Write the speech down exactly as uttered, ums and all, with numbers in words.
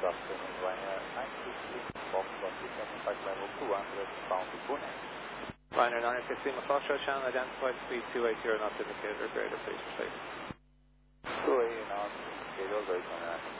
afternoon, Ryanair nine two six, Fox one two seven five level two hundred, bound to Pune. Ryanair nine sixteen, Foxtrot channel identified, speed two eighty knots indicated or greater, please proceed. two eighty knots, indicated or greater.